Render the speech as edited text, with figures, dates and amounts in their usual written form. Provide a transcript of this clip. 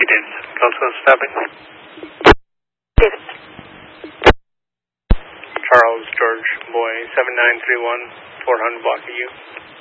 Whiskey Davis. Kelso stopping. Davis. Charles George Boy 7931 400 block of you.